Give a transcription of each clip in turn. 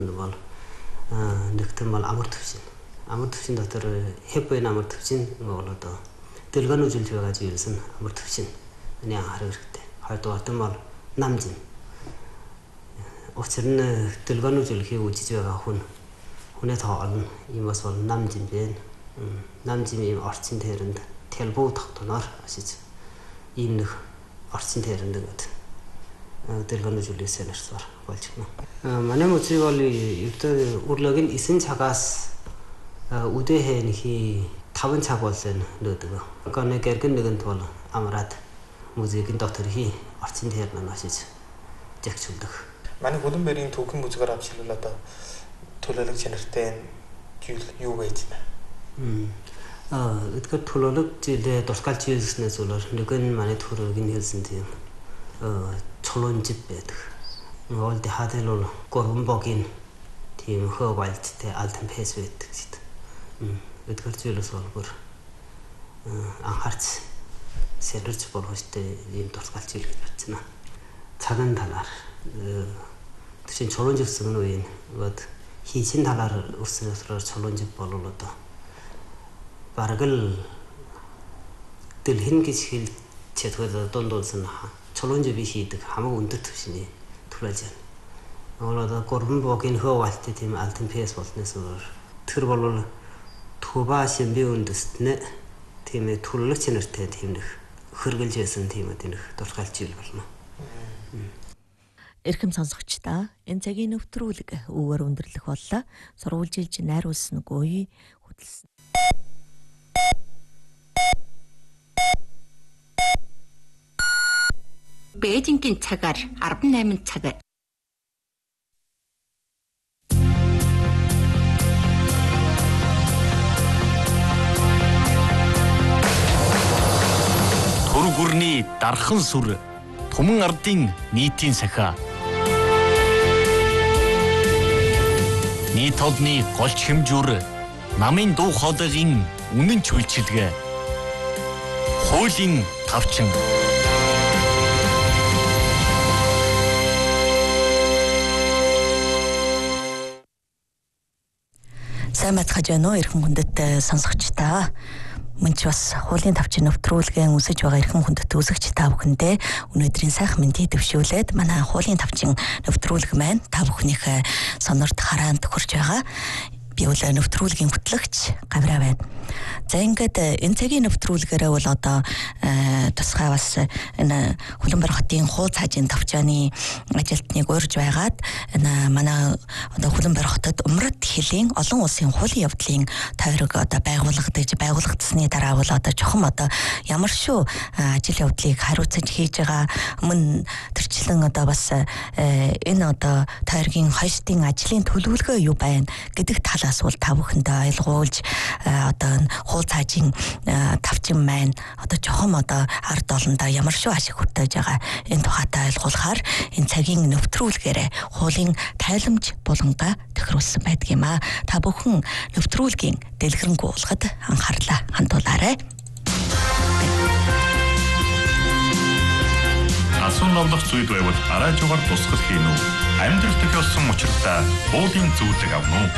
бол нэгтгэн бол амар төвшин. Амар төвшин дотор хэвбэн амар төвшин бол одоо дэлгэн үзүүлж байгаа зүйлс нь амар төвшин. Энийг анхаарах хэрэгтэй. Хоёрдугаар нь бол намжин. Учир нь дэлгэн үзүүлэхийг үзэж байгаа хүнээ тоолно. Ийм бас бол намжин байна. Намжин ийм орчин тэрэнд телбүү тогтноор ашиж ийм нэг орчин тэрэнд гэдэг дэлгэн үзүүлээсээ нарсаар болж байна. Манай музей бол өрлөгийн 9 цагаас үдээхэнхи 5 цаг болсон нөдөг. Гонэ гэргэн нэгэнт бол амраад музейгийн докторхи орчин тэрнээ ашиж жагчулдаг. Манай Хөлбөмбөрийн түүхэн музейгаар авчилвал одоо төлөөлөг чанартай юу байж байна? Эдгээр төлөөлөг жилээ дурсгалж хийснээс болоор нэгэн манай төрөгийн хэлсэн тийм чулуунжид байдаг. Олд хадэл бол гормбогийн тийм хөвөлттэй алтан пэс байдаг гэдэг. Эдгээр зүйлс бол бүр анхаарч сэрэрч болохтой ийм дурсгалж хийлгэж байна. Цагаан талаар тийм чулуунжсэн үеийн вот хийсэн талаар өснөсрөөр чулуунжид болов одоо бараг л дэлхэн гэж хэлчихвэл дундуулсан чулуунжид би хийдэг хамаг өндөр төвшний төлөөлж байна. Одоо гормбогийн хөвөлттэй тийм алтан пэс болсноос тэр бол төба шимби үндэстнэ тийм төлөөлөх чанартай тийм нэг хөргөлж байсан тийм нэг дурсгалж ил болно. Эрхэм сонсогчдаа энэ цагийн нэвтрүүлэг өвөр өндөрлөх боллоо. Сурвалжилж найруулсан үе хөдөлсөн. Бээжингийн цагаар 18 цаг. Түр гүрний дархан сүр Түмэн ардын нийтийн сахиа. Нийт олны голч хэмжүүр намын дуу хоолойгийн үнэн ч үйлчилгээ. Хуулийн тавчин. Сайн бацгааж байна уу эрхэм хүндэт сонсогчдаа. Мөн ч бас хуулийн тавчин нэвтрүүлгэн үсэж байгаа эрхэм хүндэт үзэгч та бүхэндээ өнөөдрийн сайхан мэндийг дэвшүүлээд манай хуулийн тавчин нэвтрүүлэг маань та бүхнийхээ сонорт хараанд хүрч байгаа. Би бол нэвтрүүлгийн хөтлөгч Гавраа байна. За ингээд энэ цагийн нэвтрүүлгээрээ бол одоо тусгай бас энэ Хөлбөмбөр хотын хууль цаажийн тавчааны ажилтныг урьж байгаад энэ манай одоо Хөлбөмбөр хотод умрат хэлийн олон улсын хуулийн явдлын тойрог одоо байгуулагдсны дараа бол одоо чухам одоо ямар шүү ажил явдлыг хариуцаж хийж байгаа мөн төрчлэн одоо бас энэ одоо тойргийн хойштын ажлын төлөвлөгөө юу байна гэдэг талаас бол та бүхэндээ ойлгуулж одоо хууль цаажийн тавчин маань одоо чухам одоо ард олондоо ямар шүү ашиг хүртэж байгаа энэ тухайтай ойлгуулахаар энэ цагийн нэвтрүүлгээрээ хуулийн тайламж булангаа тохируулсан байдгийм аа. Та бүхэн нэвтрүүлгийн дэлгэрэнгүй уулгад анхаарлаа хандуулаарай. Асуун номлох зүйл байвал арай жугаар тусгал хийн үү? Амьдрал тохиолсон учиртай хуулийн зөвлөг авна уу?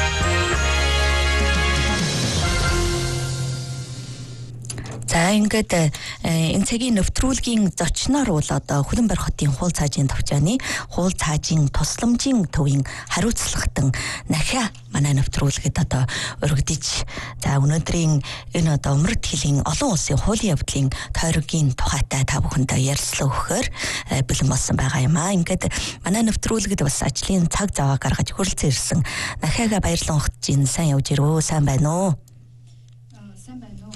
За ингээд энэ цагийн нэвтрүүлгийн зочноор бол одоо Хөлбөмбөр хотын хууль цаажийн тавчааны хууль цаажийн тусламжийн төвийн хариуцлагатан нахиа манай нэвтрүүлгэд одоо өргөдөж за өнөөдрийн энэ одоо умрат хэлийн олон улсын хуулийн явдлын тойрогийн тухайтай та бүхэндээ ярилцлага өгөхөөр бэлэн болсон байгаа юм аа. Ингээд манай нэвтрүүлгэд бас ажлын цаг заваа гаргаж хүрэлцэн ирсэн нахиага баярлан ухаж ин сайн явж ирвөө сайн байна уу? Сайн байна уу?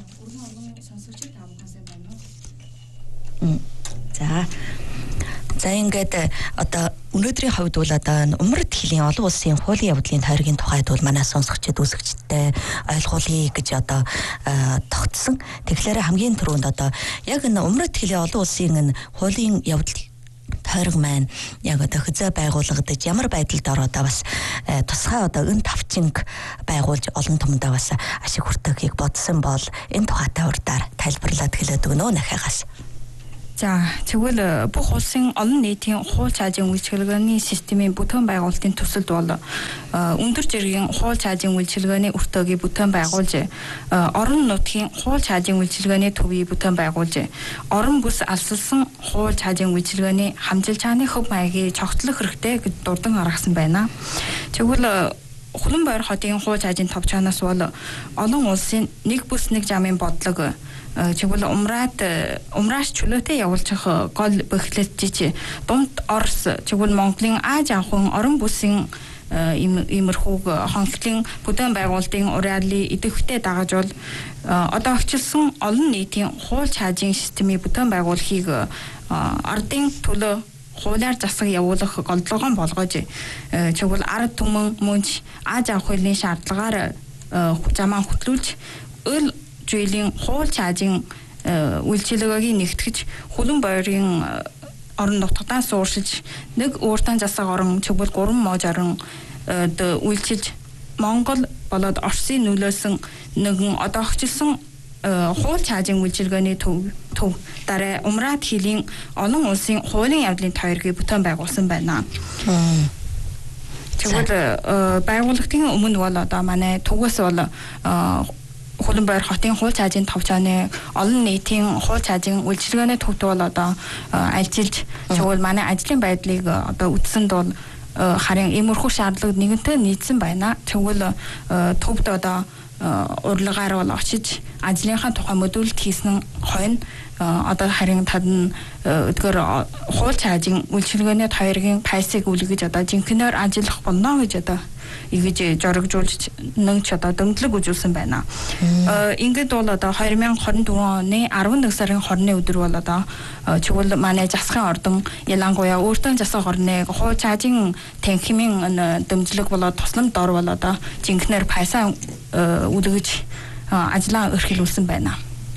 За ингээд одоо өнөөдрийн хувьд бол одоо умрат хэлийн олон улсын хуулийн явдлын тойргийн тухайд бол манай сонсогчид үзэгчдтэй ойлгуулъя гэж одоо тогтсон. Тэгэхээр хамгийн түрүүнд одоо яг энэ умрат хэлийн олон улсын энэ хуулийн явдал тойрог маань яг одоо хөзөө байгуулагдаж ямар байдалд ороод бас тусгай одоо өн тавчинг байгуулж олон түмэндээ бас ашиг хүртэхийг бодсон бол энэ тухайтай урдаар тайлбарлаад хэлээд өгнө нахагаас. За тэгвэл бүх улсын олон нийтийн хууль цаажийн үйлчилгээний системийн бүтээн байгуулалтын төсөлд бол өндөр зэргийн хууль цаажийн үйлчилгээний өртөөгийг бүтээн байгуулж, орон нутгийн хууль цаажийн үйлчилгээний төвийг бүтээн байгуулж, орон бүс алсалсан хууль цаажийн үйлчилгээний хамжилчааны хөв маягийг цогцлох хэрэгтэй гэж дурдан гаргасан байна. Тэгвэл Хөлбөмбөр хотын хууль цаажийн товчоноос бол олон улсын нэг бүс нэг замын бодлого тэгвэл умраач чөлөөтэй явуулчих гол бэхлэлтж дунд Орос тэгвэл Монголын Аз авхан орон бүсийн иймэрхүү хонхлын бүтээн байгуулалтын уриаллыг идэвхтэй дагаж бол одоо огчлсон олон нийтийн хууль цаажийн системийг бүтээн байгуулахыг ардын төлөө хуулиар засаг явуулах голдлогоон болгож тэгвэл ард түмэн мөнч Аз авхын шаардлагаар замаа хөтлүүлж өл жилийн хууль цаажийн үйлчилгээгийг нэгтгэж Хөлбөмбөрийн орон нутгадаас сууршиж нэг ууртан засаг орон тэгвэл 3 мож орон үйлчилж Монгол болоод Оросын нөлөөсөн нэгэн одоо огчлсон хууль цаажийн үйлчилгээний төв дараа Умраад хилийн олон улсын хуулийн явдлын тойргийг бүтээн байгуулсан байна. Тэгвэл байгууллагын өмнө бол одоо манай түгээс бол Хөлбөмбөр хотын хууль цаажийн товчооны олон нийтийн хууль цаажийн үйлчилгээний төвд бол одоо ажиллаж тэгвэл манай ажлын байдлыг одоо үтсэнд бол харин иймэрхүү шаардлагад нэгэнтээ нийцсэн байна. Тэгвэл төвд одоо урлагаар бол очиж ажлынхаа тухай мөдөлт хийсэн хойно одоо харин тань өдгөр хууль цаажийн үйлчилгээний тойргийн пайсыг үлгэж одоо жинхэнээр ажиллах болно гэж одоо ингэж жорогжуулж нэгч одоо дэмжлэг үзүүлсэн байна. Ингээд бол одоо 2024 оны 11 сарын 20-ны өдөр бол одоо чигвэл манай засгийн ордон ялангуяа өөртөө засаг орны хууль цаажийн танхимын дэмжлэг болоод тусламж дор бол одоо жинхэнээр пайсаа үлгэж ажлаа өрхөлүүлсэн байна.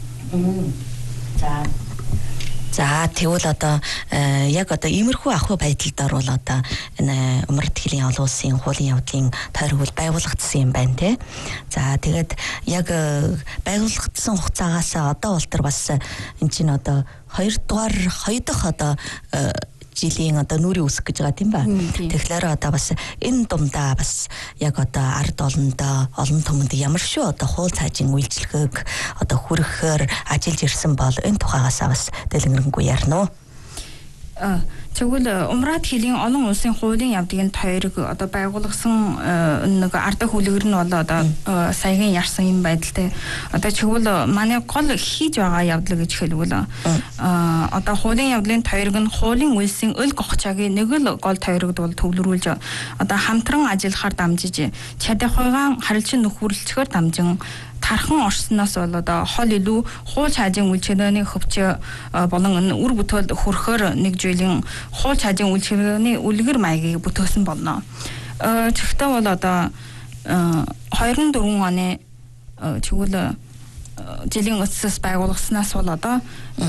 За тэгвэл одоо яг одоо иймэрхүү ахуй байдалд орвол одоо энэ Умраад хилийн олон улсын хуулийн явдлын тойрог байгуулагдсан юм байна те. За тэгээд яг байгуулагдсан хугацаагаас одоо бол бас энэ чинь одоо 2 дахь одоо жилийн одоо нүрийн үсэх гэж байгаа тийм ба. Тэгэхээр одоо бас энэ дундаа бас яг одоо ард олондоо олон түмэнд ямар шүү одоо хууль цаажийн үйлчлэгийг одоо хүргэхээр ажиллаж ирсэн бол энэ тухайгаас бас дэлгэрэнгүй ярина уу. Тэгвэл Умраад хилийн олон улсын хуулийн явдлын тойрог одоо байгуулсан нэг ардах хүлэгэр нь бол одоо саяхан ярьсан юм байдалтай. Одоо тэгвэл манай гол хийж байгаа явдал гэж хэлвэл одоо хуулийн явдлын тойрог нь хуулийн үйлсийн өл гогчаагийн нэг л гол тойрогд бол төвлөрүүлж одоо хамтран ажиллахаар дамжиж чадахыгаан харилцан нөхөрлөлцгөр дамжин тархан орсноос бол одоо хол илүү хууль цаажийн үйлчилгээний хөвч болон үр бүтээлд хүрэхээр нэг жилийн хууль цаажийн үйлчилгээний үлгэр маягийг бүтээсэн болно. Тэгвэл бол одоо 24 оны чигүүл жилийн өцсөс байгуулгаснаас бол одоо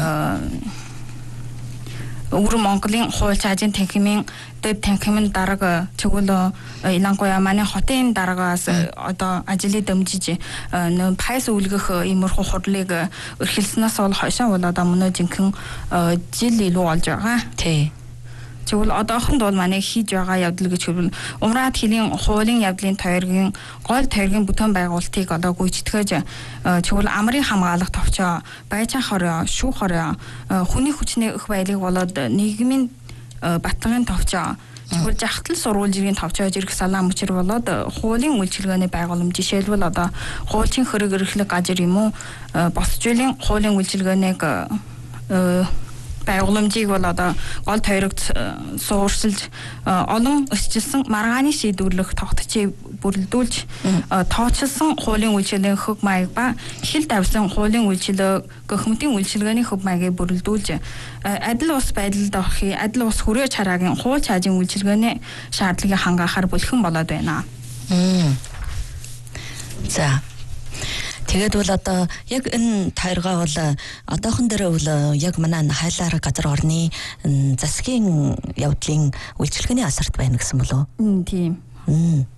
Өвөр Монголын хууль цаажийн танхимын дэв танхимын дарга чигүүл илангуяа манай хотын даргаас одоо ажлыг дэмжиж пайс үлгэх иймэрхүү хурлыг өрхөлснөөс бол хойшоо бол одоо мөн жинхэнэ жил илүү болж байгаа. Тий. Тэгвэл одоохонд бол манай хийж байгаа явдал гэж хэлбэл Умраад хилийн хуулийн явдлын тойргийн гол тойргийн бүтээн байгуулалтыг одоо гүйцэтгэж тэгвэл амрын хамгаалах товчоо, байцаах хороо, шүүх хороо, хүний хүчний өх байлыг болоод нийгмийн батлагын товчоо, тэгвэл жахтал сурвалж иргэн товчоо зэрэг салаа мөчр болоод хуулийн үйлчилгээний байгууламж жишээлбэл одоо хуулийн хөрөг эрхлэг газар юм уу босч үеийн хуулийн үйлчилгээнийг байгууламжийг бол одоо гол тойрогт сууршилж олон өсчилсэн маргааны шийдвэрлэх тогтцыг бүрэлдүүлж тооцолсон хуулийн үйлчилгээний хөв маяг ба хил давсан хуулийн үйлчилгээ гохимтын үйлчилгээний хөв маягийг бүрэлдүүлж адил ус байдалд орохын адил ус хүрээж хараагийн хууль цаажийн үйлчилгээний шаардлагыг хангаахаар бэлхэн болоод байна. За тэгээд бол одоо яг энэ тойргоо бол одоохон дээр бол яг манай хайлаар газар орны засгийн явдлын үйлчилгээний асарт байна гэсэн болов уу? Тийм.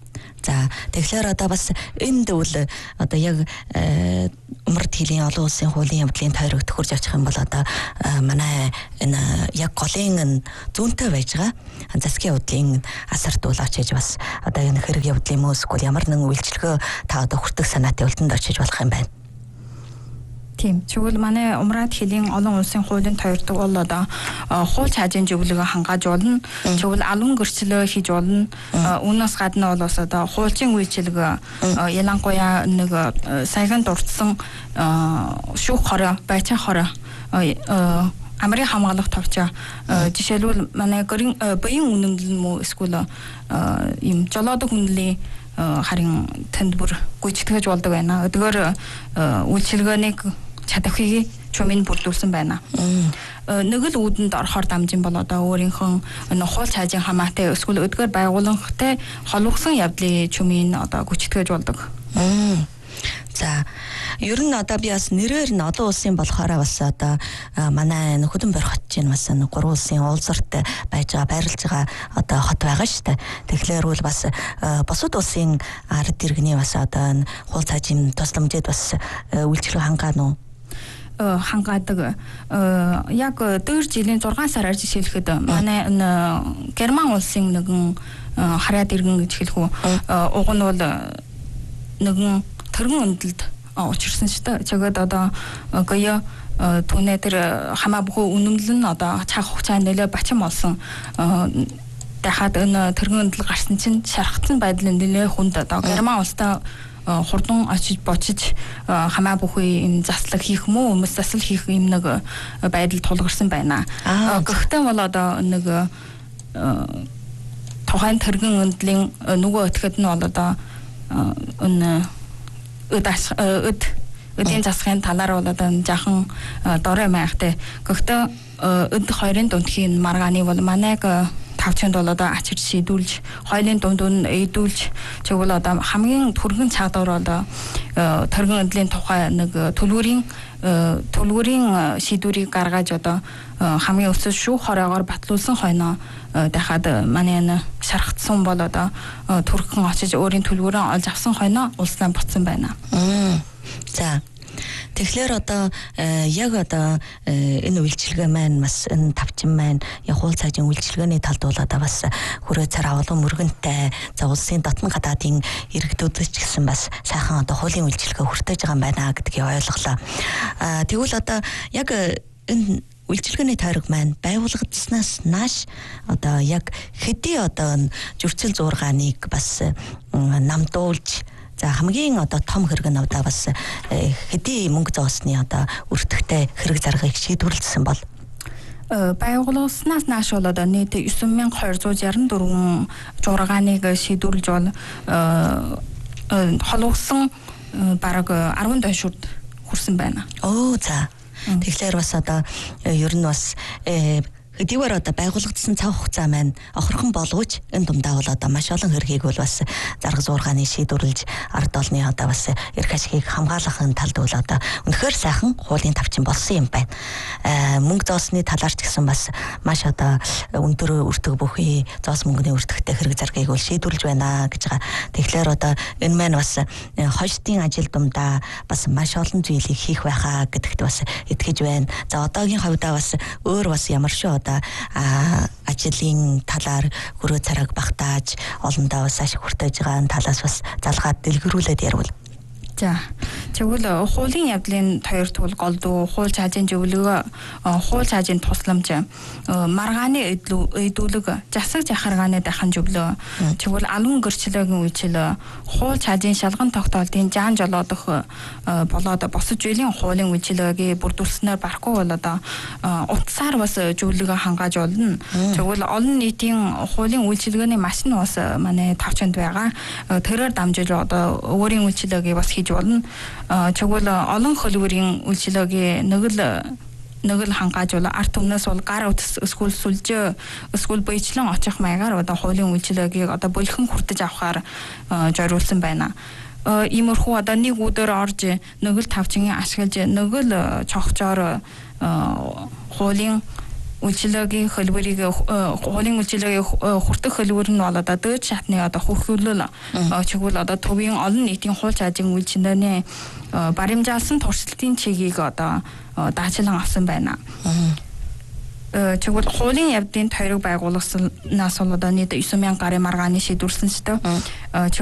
За тэгэхээр одоо бас энд үл одоо яг умард хилийн олон улсын хуулийн явдлын тойрог төхөрж очих юм бол одоо манай энэ яг голын зүүнтэй байж байгаа засгийн явдлын асарт үл очиж бас одоо энэ хэрэг явдлын мөс эсвэл ямар нэгэн үйлчлэгөө та одоо хүртэх санаатын үлдэнд очиж болох юм байна. Тийм. Тэгвэл манай умраад хилийн олон улсын хуулийн тойрдог бол одоо хууль хаажийн зөвлөгөө хангааж болно. Тэгвэл албан гэрчлэлөө хийж болно. Үүнээс гадна бол бас одоо хуулийн үйлчилгээ ялангуяа нэг саяхан дурдсан шүүх хороо, байцаа хороо амрын хамгаалах товчоо жишээлбэл манай буян үнэмлэл мө эсвэл ийм жолоодог хүнлэлийн харин танд бүр гүйцэтгэж болдог байна. Өдгөр үйлчилгээнийг чадахыг чумын бүрдүүлсэн байна. Нэг л үүдэнд орохоор дамжин бол одоо өөрийнхөө хууль цаажийн хамаатай эсвэл өдгөр байгууламжтай холбогдсон явдлын чумын одоо гүйцэтгэж болдог. За ер нь одоо би бас нэрээр нь олон улсын болохоор бас одоо манай Хөдөн Бор хотын бас 3 улсын уулзалт байж байгаа байрлаж байгаа одоо хот байгаа шүү дээ. Тэгэхээр бол бас бусад улсын ард иргэний бас одоо хууль цаажийн тусламжид бас үйлчлэг хангаана уу? Хангаадаг. Яг 4 жилийн 6 сараар жишээлхэд манай Герман улсын нэгэн хараад иргэн гэж хэлэх үү. Уг нь бол нэгэн тэргэн өндөлд учирсан шүү дээ. Чигэд одоо гоё түүнээ тэр хамаа бүхүү үнэмлэн одоо цаг хугацаанд нэлээ бачим болсон. Дахиад энэ тэргэн өндөл гарсан чинь шархацсан байдал нэлээ хүнд одоо Герман улстай хурдан очиж бочиж хамаа бүхий энэ заслаг хийх мүү хүмүүс засал хийх юм нэг байдал тулгарсан байна. Гэхдээ бол одоо нэг тухайн тэргэн өндлийн нөгөө өтгөд нь бол одоо энэ өдийн засгийн талаар бол одоо жаахан дорой маягтай. Гэхдээ өд хоёрын дундхийн маргааны бол манайг тавчанд бол одоо ачиж шийдүүлж хоёрын дунд нь эйдүүлж чигвэл одоо хамгийн түргэн цаадуур бол тэргэн өдлийн тухай нэг төлөвөрийн шийдвэрийг гаргаж одоо хамгийн өсөж шүүх хороогоор батлуулсан хойноо дахиад манай шархтсан бол одоо түргэн очиж өөрийн төлөвөрөө олж авсан хойноо улсаа буцсан байна. За тэгэхээр одоо яг одоо энэ үйлчилгээ маань бас энэ тавчин маань яг хууль цаажийн үйлчилгээний талд бол одоо бас хүрээ цар авалан мөргөнтэй за улсын дотн гадаадын иргэдүүд ч гэсэн бас сайхан одоо хуулийн үйлчилгээ хүртэж байгаа юм байна гэдгийг ойлголоо. Тэгвэл одоо яг энэ үйлчилгээний тойрог маань байгуулагдсанаас нааш одоо яг хэдий одоо жүрцэл зуургааныг бас намдуулж за хамгийн одоо том хэрэг нь одоо бас хэдий мөнгө зоосны одоо өртөгтэй хэрэг заргыг шийдвэрлэсэн бол байгууллагаснаас нааш бол одоо нийт 9264 жургааныг шийдвэрлэж бол холбогдсон бараг 10 дойшурд хүрсэн байна. За тэгэхээр бас одоо ер нь бас хэдийгээр одоо байгуулагдсан цаг хугацаа маань охирхон боловч энэ дундаа бол одоо маш олон хэргийг бол бас зарга зуургааны шийдвэрлэж ард олны одоо бас эрх ашигыг хамгаалахын талд бол одоо үнэхээр сайхан хуулийн тавчин болсон юм байна. Мөнгө зоосны талаарч гэсэн бас маш одоо өндөр өртөг бүхий зоос мөнгөний өртөгтэй хэрэг заргийг бол шийдвэрлэж байна гэж байгаа. Тэгэхээр одоо энэ маань бас хойштын ажил дундаа бас маш олон зүйлийг хийх байхаа гэдэгт бас итгэж байна. За одоогийн хувьдаа бас өөр бас ямар шүү ажлын талаар хөрөө цараг багтааж олондоо бас ашиг хүртэж байгаа талаас бас залгаад дэлгэрүүлээд ярил. За тэгвэл хуулийн явдлын тойрт бол голдуу хууль цаажийн зөвлөгөө хууль цаажийн тусламж маргааны эйдүүлэг засаг захаргааны дахин зөвлөө тэгвэл албан гэрчлэгийн үйлчил хууль цаажийн шалган тогтоолтын жаан жолоодох болоод босож үеийн хуулийн үйлчилгээгээ бүрдүүлснээр барахгүй бол одоо утсаар бас зөвлөгөө хангааж болно. Тэгвэл олон нийтийн хуулийн үйлчилгээний машин бас манай тавчанд байгаа. Тэрээр дамжиж одоо өөрийн үйлчилгээгээ бас хийж болно. Тэгвэл олон хөлбөрийн үйлчилгээгээ нэг л хангааж бол арт өмнөөс бол гар утас эсвэл сүлжээ эсвэл буйчлан очих маягаар одоо хуулийн үйлчилгээгийг одоо бөлгөн хүртэж авахар зориулсан байна. Иймэрхүү одоо нэг өдөр орж нэг л тавчингийн ашиглаж нэг л цогцоор хуулийн үйлчилгээний хөлбөрийг хуулийн үйлчилгээний хүртэх хөлбөр нь бол одоо дээд шатны одоо хөрхүүлэл чигвэл одоо төвийн олон нийтийн хууль цаажийн үйлчилгээний баримжаалсан туршилтын чигийг одоо даачлан авсан байна. Чигвэл хуулийн явдлын тойрог байгуулснаас бол одоо нийт 9,000 гарын маргааны шийдвэрлсэн ч